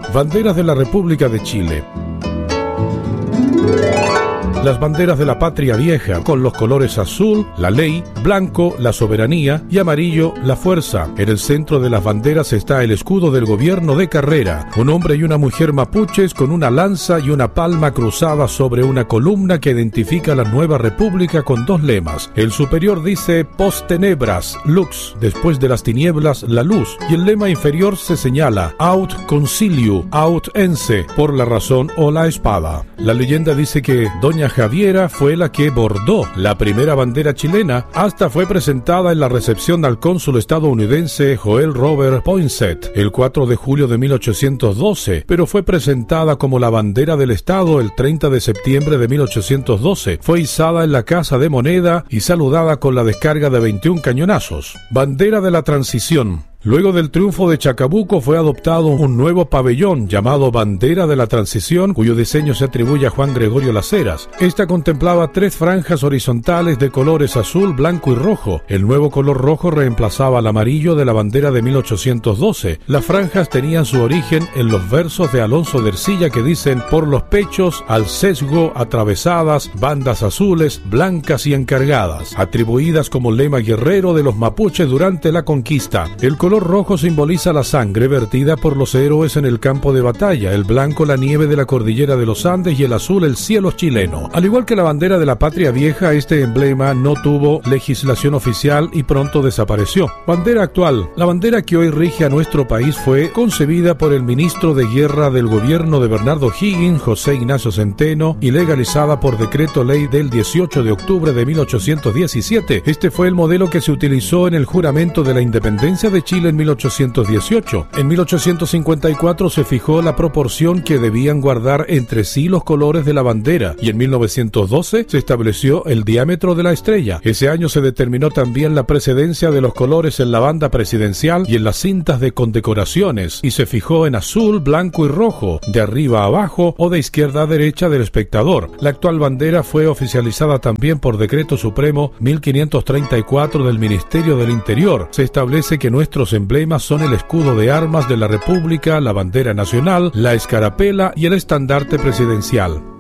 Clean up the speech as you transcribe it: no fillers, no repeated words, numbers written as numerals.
Banderas de la República de Chile. Las banderas de la patria vieja, con los colores azul, la ley, blanco, la soberanía y amarillo, la fuerza. En el centro de las banderas está el escudo del gobierno de Carrera, un hombre y una mujer mapuches con una lanza y una palma cruzada sobre una columna que identifica la nueva república con dos lemas. El superior dice post tenebras, lux, después de las tinieblas, la luz, y el lema inferior se señala aut conciliu, aut ense, por la razón o la espada. La leyenda dice que Doña Javiera fue la que bordó la primera bandera chilena, hasta fue presentada en la recepción al cónsul estadounidense Joel Robert Poinsett el 4 de julio de 1812, pero fue presentada como la bandera del Estado el 30 de septiembre de 1812. Fue izada en la Casa de Moneda y saludada con la descarga de 21 cañonazos. Bandera de la Transición. Luego del triunfo de Chacabuco fue adoptado un nuevo pabellón llamado Bandera de la Transición, cuyo diseño se atribuye a Juan Gregorio Las Heras. Esta contemplaba 3 franjas horizontales de colores azul, blanco y rojo. El nuevo color rojo reemplazaba al amarillo de la bandera de 1812. Las franjas tenían su origen en los versos de Alonso de Ercilla que dicen: por los pechos, al sesgo, atravesadas, bandas azules, blancas y encargadas, atribuidas como lema guerrero de los mapuches durante la conquista. El color rojo simboliza la sangre vertida por los héroes en el campo de batalla, el blanco la nieve de la cordillera de los Andes y el azul el cielo chileno. Al igual que la bandera de la patria vieja, este emblema no tuvo legislación oficial y pronto desapareció. Bandera actual. La bandera que hoy rige a nuestro país fue concebida por el ministro de Guerra del gobierno de Bernardo Higgins, José Ignacio Centeno, y legalizada por decreto ley del 18 de octubre de 1817. Este fue el modelo que se utilizó en el juramento de la independencia de Chile en 1818. En 1854 se fijó la proporción que debían guardar entre sí los colores de la bandera y en 1912 se estableció el diámetro de la estrella. Ese año se determinó también la precedencia de los colores en la banda presidencial y en las cintas de condecoraciones y se fijó en azul, blanco y rojo, de arriba a abajo o de izquierda a derecha del espectador. La actual bandera fue oficializada también por decreto supremo 1534 del Ministerio del Interior. Se establece que nuestros emblemas son el escudo de armas de la República, la bandera nacional, la escarapela y el estandarte presidencial.